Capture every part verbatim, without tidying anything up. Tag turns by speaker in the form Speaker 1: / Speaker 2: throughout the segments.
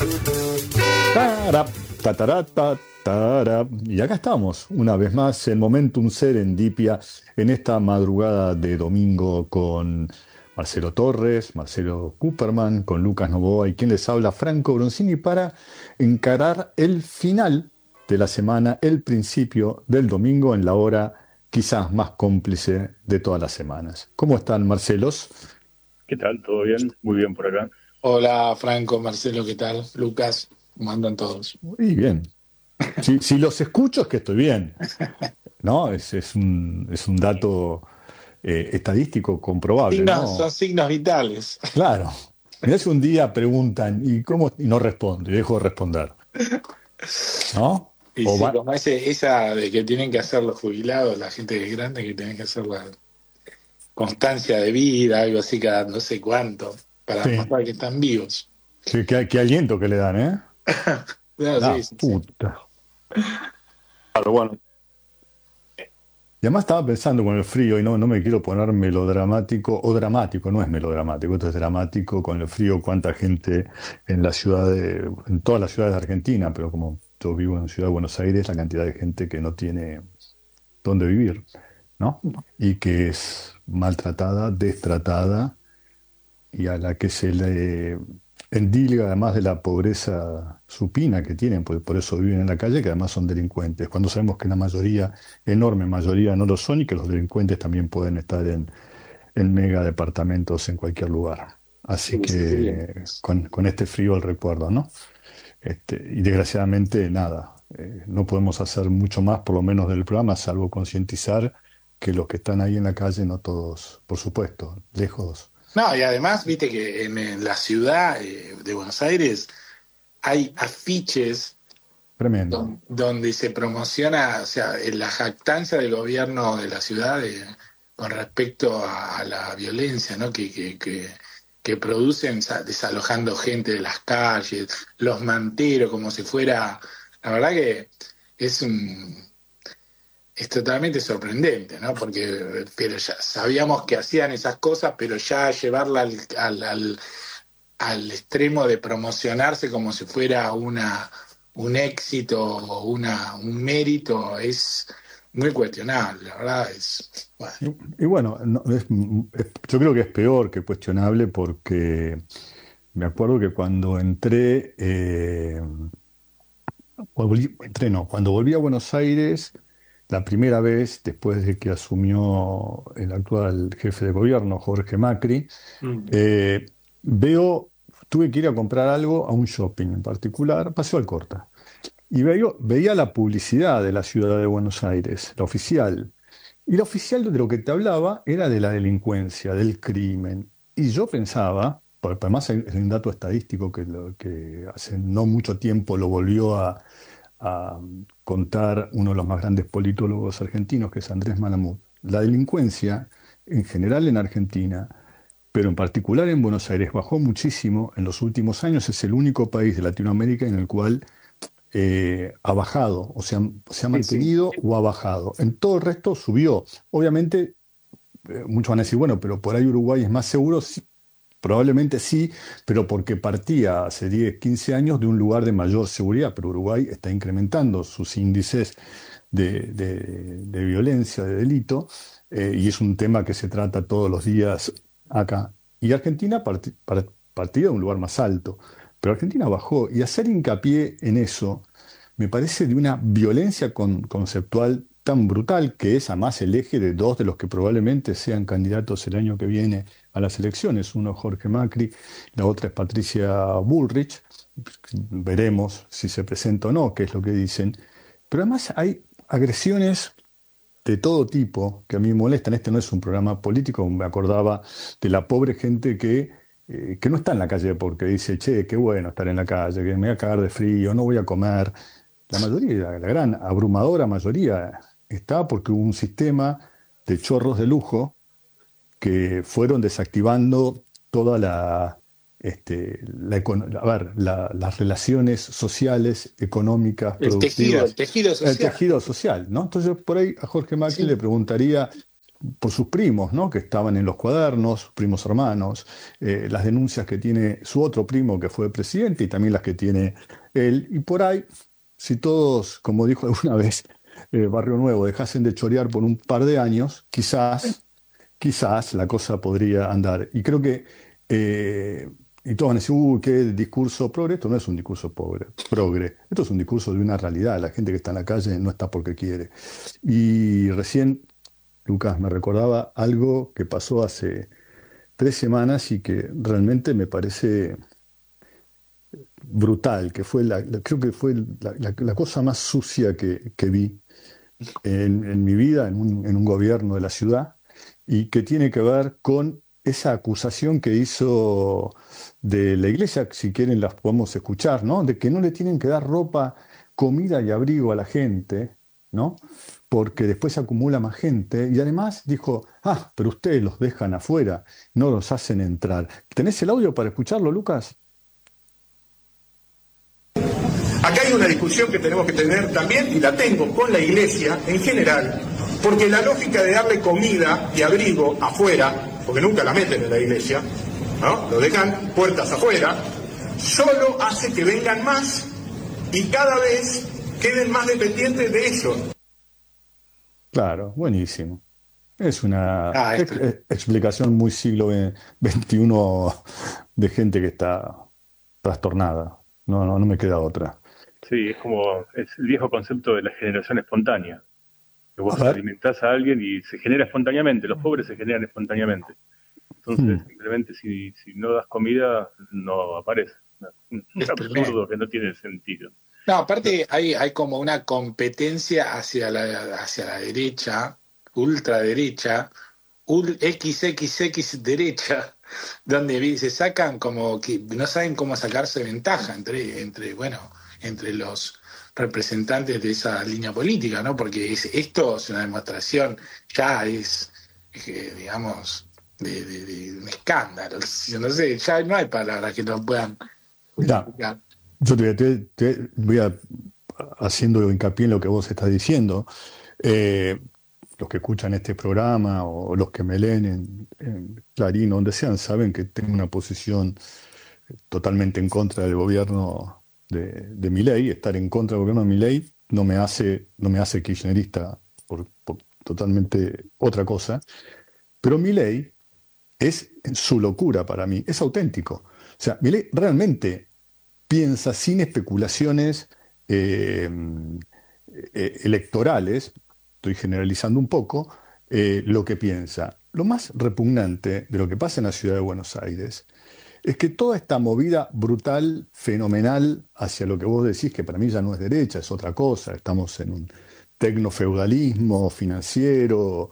Speaker 1: Tarap, tatarata, tarap. Y acá estamos, una vez más, en Momentum Serendipia, en esta madrugada de domingo con Marcelo Torres, Marcelo Cooperman, con Lucas Novoa y quien les habla, Franco Bronzini, para encarar el final de la semana, el principio del domingo, en la hora quizás más cómplice de todas las semanas. ¿Cómo están, Marcelos?
Speaker 2: ¿Qué tal? ¿Todo bien? Muy bien por acá.
Speaker 3: Hola Franco, Marcelo, ¿qué tal? Lucas, ¿cómo andan todos?
Speaker 1: Muy bien. Si, si los escucho es que estoy bien. ¿No? Es, es un, es un dato eh, estadístico comprobable,
Speaker 3: Signos, son
Speaker 1: ¿no?
Speaker 3: signos vitales.
Speaker 1: Claro. Mirá si un día preguntan, ¿y cómo? Y no respondo, y dejo de responder, ¿no?
Speaker 3: Y
Speaker 1: O
Speaker 3: sí,
Speaker 1: va,
Speaker 3: como ese, esa de que tienen que hacer los jubilados, la gente que es grande, que tienen que hacer la constancia de vida, algo así cada no sé cuánto, para
Speaker 1: sí,
Speaker 3: mostrar que están vivos.
Speaker 1: qué, qué- qué aliento que le dan, ¿eh?
Speaker 3: No,
Speaker 1: La
Speaker 3: sí, sí, sí.
Speaker 1: puta.
Speaker 2: Claro, bueno,
Speaker 1: Y además estaba pensando con el frío, y no, no me quiero poner melodramático, o dramático, no es melodramático, esto es dramático con el frío, cuánta gente en la ciudad de, en todas las ciudades de Argentina, pero como yo vivo en Ciudad de Buenos Aires, la cantidad de gente que no tiene dónde vivir, ¿no? Y que es maltratada, destratada y a la que se le endilga, además de la pobreza supina que tienen, pues por eso viven en la calle, que además son delincuentes, cuando sabemos que la mayoría, enorme mayoría, no lo son y que los delincuentes también pueden estar en, en mega departamentos en cualquier lugar. Así
Speaker 3: Sí, sí, sí.
Speaker 1: que con, con este frío el recuerdo, ¿no? Este, y desgraciadamente nada, eh, no podemos hacer mucho más, por lo menos del programa, salvo concientizar que los que están ahí en la calle, no todos, por supuesto, lejos,
Speaker 3: No, y además, viste que en, en la ciudad eh, de Buenos Aires hay afiches
Speaker 1: tremendo.
Speaker 3: don- donde se promociona, o sea, en la jactancia del gobierno de la ciudad de- con respecto a, a la violencia, ¿no? Que, que, que, que producen sa- desalojando gente de las calles, los manteros, como si fuera. La verdad que es un, es totalmente sorprendente, ¿no? Porque pero ya sabíamos que hacían esas cosas, pero ya llevarla al, al, al al extremo de promocionarse como si fuera una, un éxito o una, un mérito es muy cuestionable, la verdad es, bueno,
Speaker 1: Y, y bueno, no, es- es- yo creo que es peor que cuestionable porque me acuerdo que cuando entré, eh, volví- entré no, cuando volví a Buenos Aires, la primera vez después de que asumió el actual jefe de gobierno, Jorge Macri,
Speaker 3: mm,
Speaker 1: Eh, veo, tuve que ir a comprar algo a un shopping en particular, Paseo Alcorta, y veo- veía la publicidad de la ciudad de Buenos Aires, la oficial. Y la oficial de lo que te hablaba era de la delincuencia, del crimen. Y yo pensaba, por- además hay- es un dato estadístico que, lo- que hace no mucho tiempo lo volvió a, a contar uno de los más grandes politólogos argentinos, que es Andrés Malamud. La delincuencia en general en Argentina, pero en particular en Buenos Aires, bajó muchísimo en los últimos años. Es el único país de Latinoamérica en el cual eh, ha bajado, o sea, se ha
Speaker 3: sí, sí,
Speaker 1: mantenido o ha bajado. En todo el resto subió. Obviamente, eh, muchos van a decir, bueno, pero por ahí Uruguay es más seguro. Sí, probablemente sí, pero porque partía hace diez, quince años de un lugar de mayor seguridad, pero Uruguay está incrementando sus índices de, de- de violencia, de delito, eh, y es un tema que se trata todos los días acá. Y Argentina parti- par- partía de un lugar más alto, pero Argentina bajó, y hacer hincapié en eso me parece de una violencia con- conceptual tan brutal, que es además el eje de dos de los que probablemente sean candidatos el año que viene a las elecciones. Uno es Jorge Macri, la otra es Patricia Bullrich. Veremos si se presenta o no, qué es lo que dicen. Pero además hay agresiones de todo tipo que a mí me molestan. Este no es un programa político, me acordaba de la pobre gente que, eh, que no está en la calle porque dice, che, qué bueno estar en la calle, que me voy a cagar de frío, no voy a comer. La mayoría, la gran abrumadora mayoría está porque hubo un sistema de chorros de lujo que fueron desactivando toda la, este, la econo- a ver, la- las relaciones sociales, económicas,
Speaker 3: el tejido, el
Speaker 1: productivas,
Speaker 3: tejido
Speaker 1: el
Speaker 3: social,
Speaker 1: tejido social, ¿no? Entonces, por ahí a Jorge Macri le
Speaker 3: sí.
Speaker 1: preguntaría, por sus primos, ¿no? Que estaban en los cuadernos, sus primos hermanos, eh, las denuncias que tiene su otro primo que fue presidente y también las que tiene él. Y por ahí, si todos, como dijo alguna vez eh, Barrio Nuevo, dejasen de chorear por un par de años, quizás, quizás la cosa podría andar. Y creo que, eh, y todos van a decir, uy, qué discurso progre. Esto no es un discurso pobre, progre, esto es un discurso de una realidad. La gente que está en la calle no está porque quiere. Y recién Lucas me recordaba algo que pasó hace tres semanas y que realmente me parece brutal, que fue la, la- creo que fue la, la- la cosa más sucia que, que vi en, en mi vida, en un, en un gobierno de la ciudad, y que tiene que ver con esa acusación que hizo de la iglesia, si quieren las podemos escuchar, ¿no? De que no le tienen que dar ropa, comida y abrigo a la gente, ¿no? Porque después se acumula más gente. Y además dijo, ah, pero ustedes los dejan afuera, no los hacen entrar. ¿Tenés el audio para escucharlo, Lucas?
Speaker 4: Acá hay una discusión que tenemos que tener también, y la tengo con la iglesia en general, porque la lógica de darle comida y abrigo afuera, porque nunca la meten en la iglesia, ¿no? Lo dejan puertas afuera, solo hace que vengan más y cada vez queden más dependientes de ellos.
Speaker 1: Claro, buenísimo. Es una
Speaker 3: Ah,
Speaker 1: ex-
Speaker 3: esto.
Speaker 1: ex- explicación muy siglo veintiuno de gente que está trastornada. No, no, no me queda otra.
Speaker 2: Sí, es como es el viejo concepto de la generación espontánea, que
Speaker 1: A
Speaker 2: vos
Speaker 1: ver.
Speaker 2: alimentás a alguien y se genera espontáneamente, los pobres se generan espontáneamente.
Speaker 1: Hmm.
Speaker 2: Entonces, simplemente si, si no das comida, no aparece. Es
Speaker 3: Es tremendo.
Speaker 2: absurdo, que no tiene sentido.
Speaker 3: No, aparte hay, hay como una competencia hacia la, hacia la derecha, ultraderecha, ul- equis equis equis derecha, donde vi- se sacan como que no saben cómo sacarse ventaja entre, entre, bueno, entre los representantes de esa línea política, ¿no? Porque es- esto es una demostración, ya es, eh, digamos, de, de- de un escándalo. Yo no sé, ya no hay palabras que lo puedan
Speaker 1: Mirá,
Speaker 3: justificar.
Speaker 1: yo te, te- te voy a, haciendo hincapié en lo que vos estás diciendo. Eh, los que escuchan este programa o los que me leen en, en Clarín o donde sean, saben que tengo una posición totalmente en contra del gobierno de, de Milei. Estar en contra del gobierno de Milei no me hace, no me hace kirchnerista por, por totalmente otra cosa. Pero Milei es en su locura para mí, es auténtico. O sea, Milei realmente piensa sin especulaciones eh, eh, electorales, estoy generalizando un poco, eh, lo que piensa. Lo más repugnante de lo que pasa en la ciudad de Buenos Aires es que toda esta movida brutal, fenomenal, hacia lo que vos decís, que para mí ya no es derecha, es otra cosa, estamos en un tecnofeudalismo financiero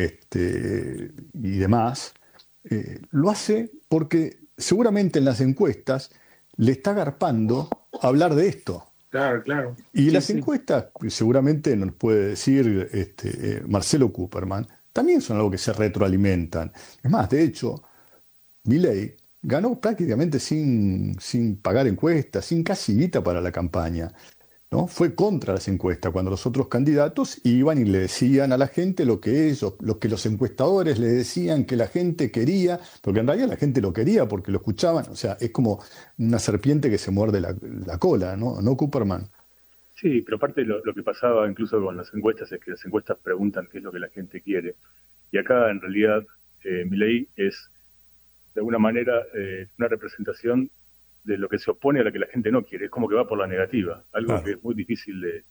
Speaker 1: este, y demás, eh, lo hace porque seguramente en las encuestas le está garpando hablar de esto.
Speaker 3: Claro, claro.
Speaker 1: Y
Speaker 3: Sí,
Speaker 1: las
Speaker 3: sí.
Speaker 1: encuestas, que seguramente nos puede decir este, eh, Marcelo Cooperman, también son algo que se retroalimentan. Es más, de hecho, Milei ganó prácticamente sin, sin pagar encuestas, sin casi guita para la campaña, ¿no? Fue contra las encuestas, cuando los otros candidatos iban y le decían a la gente lo que ellos, lo que los encuestadores le decían que la gente quería, porque en realidad la gente lo quería porque lo escuchaban, o sea, es como una serpiente que se muerde la, la cola, ¿no? ¿No, Cooperman?
Speaker 2: Sí, pero aparte lo, lo que pasaba incluso con las encuestas es que las encuestas preguntan qué es lo que la gente quiere. Y acá en realidad eh, Milei es de alguna manera eh, una representación de lo que se opone a lo que la gente no quiere. Es como que va por la negativa, algo que
Speaker 1: Claro,
Speaker 2: es muy difícil de,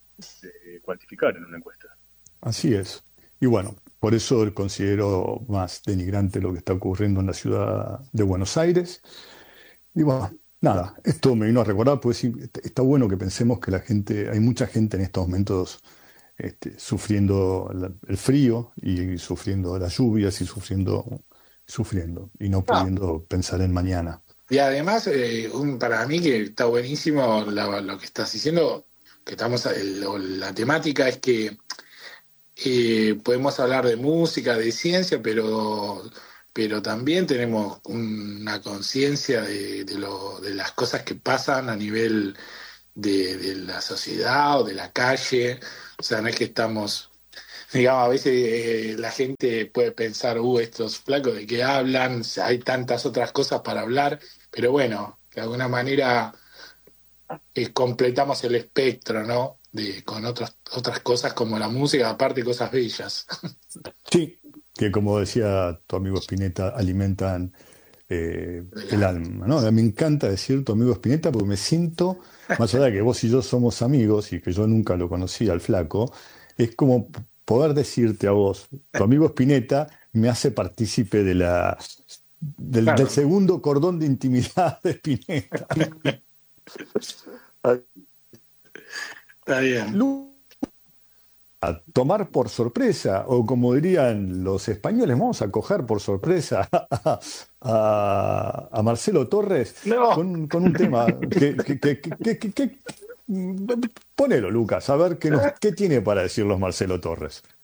Speaker 2: de cuantificar en una encuesta.
Speaker 1: así es. Y bueno, por eso considero más denigrante lo que está ocurriendo en la ciudad de Buenos Aires. Y bueno, nada, esto me vino a recordar, pues sí, est- está bueno que pensemos que la gente, hay mucha gente en estos momentos este, sufriendo la- el frío y sufriendo las lluvias y sufriendo, sufriendo y no
Speaker 3: Ah,
Speaker 1: pudiendo pensar en mañana.
Speaker 3: y además, eh, un, para mí que está buenísimo la- lo que estás diciendo, que estamos, el- o la temática es que eh, podemos hablar de música, de ciencia, pero, pero también tenemos una conciencia de, de, lo- de las cosas que pasan a nivel de, de la sociedad o de la calle. O sea, no es que estamos digamos, a veces eh, la gente puede pensar, uh, estos flacos de qué hablan, hay tantas otras cosas para hablar, pero bueno, de alguna manera eh, completamos el espectro, ¿no? De, con otros, otras cosas como la música, aparte cosas bellas.
Speaker 1: Sí, que como decía tu amigo Spinetta, alimentan eh, el
Speaker 3: Adelante.
Speaker 1: alma, ¿no? Me encanta decir tu amigo Spinetta porque me siento, más allá de que vos y yo somos amigos y que yo nunca lo conocí al flaco, es como p- poder decirte a vos, tu amigo Spinetta me hace partícipe de la, del, del
Speaker 3: Claro.
Speaker 1: segundo cordón de intimidad de Spinetta.
Speaker 3: Está bien.
Speaker 1: A tomar por sorpresa, o como dirían los españoles, vamos a coger por sorpresa a, a- a Marcelo Torres
Speaker 3: No.
Speaker 1: con, con un tema que, que, que- que- que- que- que- ponelo, Lucas, a ver qué, nos, qué tiene para decirlos Marcelo Torres.